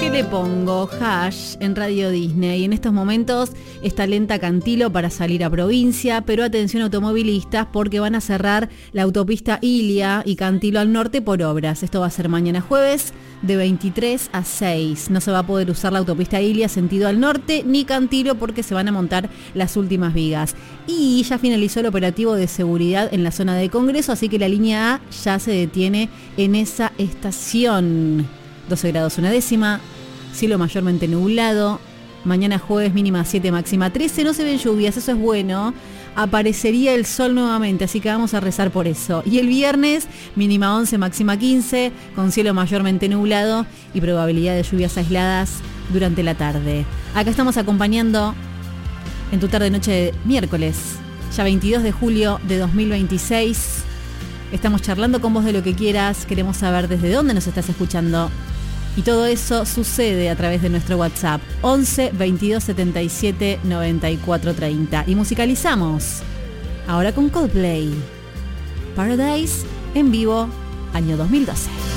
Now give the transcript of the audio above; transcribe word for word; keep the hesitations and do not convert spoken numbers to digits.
¿Qué le pongo? Hash en Radio Disney. En estos momentos está lenta Cantilo para salir a provincia, pero atención automovilistas porque van a cerrar la autopista Ilia y Cantilo al norte por obras. Esto va a ser mañana jueves de veintitrés a seis. No se va a poder usar la autopista Ilia sentido al norte ni Cantilo porque se van a montar las últimas vigas. Y ya finalizó el operativo de seguridad en la zona de Congreso, así que la línea A ya se detiene en esa estación. doce grados una décima, cielo mayormente nublado, mañana jueves mínima siete, máxima trece, no se ven lluvias, eso es bueno, aparecería el sol nuevamente, así que vamos a rezar por eso. Y el viernes mínima once, máxima quince, con cielo mayormente nublado y probabilidad de lluvias aisladas durante la tarde. Acá estamos acompañando en tu tarde noche de miércoles, ya veintidós de julio de dos mil veintiséis. Estamos charlando con vos de lo que quieras, queremos saber desde dónde nos estás escuchando. Y todo eso sucede a través de nuestro WhatsApp once, veintidós, setenta y siete, noventa y cuatro, treinta. Y musicalizamos ahora con Coldplay, Paradise en vivo, año dos mil doce.